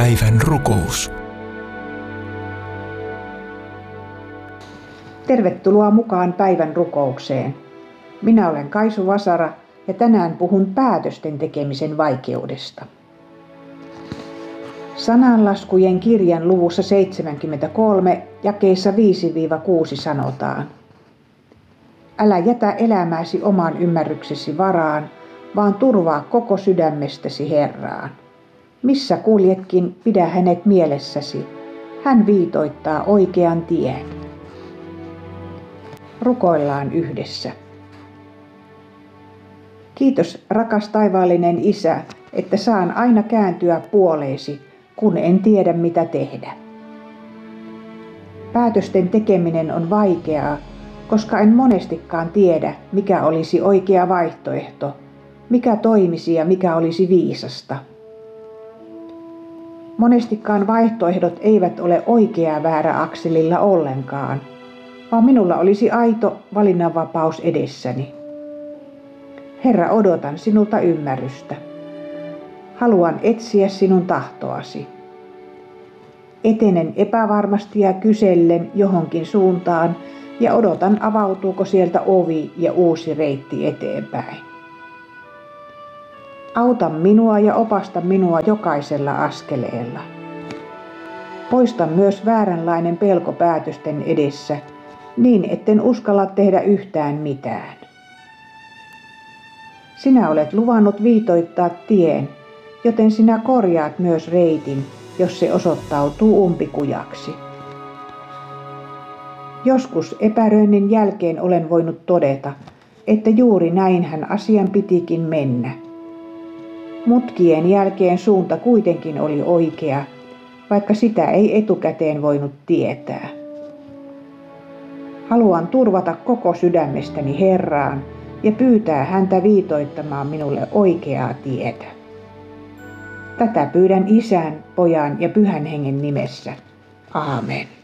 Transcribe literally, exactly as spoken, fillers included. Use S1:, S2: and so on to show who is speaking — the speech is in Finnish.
S1: Päivän rukous.
S2: Tervetuloa mukaan päivän rukoukseen. Minä olen Kaisu Vasara ja tänään puhun päätösten tekemisen vaikeudesta. Sananlaskujen kirjan luvussa seitsemänkymmentäkolme jakeissa viisi kuusi sanotaan: Älä jätä elämääsi oman ymmärryksesi varaan, vaan turvaa koko sydämestäsi Herraan. Missä kuljetkin, pidä hänet mielessäsi. Hän viitoittaa oikean tien. Rukoillaan yhdessä. Kiitos, rakas taivaallinen Isä, että saan aina kääntyä puoleesi, kun en tiedä mitä tehdä. Päätösten tekeminen on vaikeaa, koska en monestikaan tiedä, mikä olisi oikea vaihtoehto, mikä toimisi ja mikä olisi viisasta. Monestikaan vaihtoehdot eivät ole oikea väärä akselilla ollenkaan, vaan minulla olisi aito valinnanvapaus edessäni. Herra, odotan sinulta ymmärrystä. Haluan etsiä sinun tahtoasi. Etenen epävarmasti ja kysellen johonkin suuntaan ja odotan, avautuuko sieltä ovi ja uusi reitti eteenpäin. Auta minua ja opasta minua jokaisella askeleella. Poista myös vääränlainen pelko päätösten edessä, niin etten uskalla tehdä yhtään mitään. Sinä olet luvannut viitoittaa tien, joten sinä korjaat myös reitin, jos se osoittautuu umpikujaksi. Joskus epäröinnin jälkeen olen voinut todeta, että juuri näinhän asian pitikin mennä. Mutkien jälkeen suunta kuitenkin oli oikea, vaikka sitä ei etukäteen voinut tietää. Haluan turvata koko sydämestäni Herraan ja pyytää häntä viitoittamaan minulle oikeaa tietä. Tätä pyydän Isän, Pojan ja Pyhän Hengen nimessä. Aamen.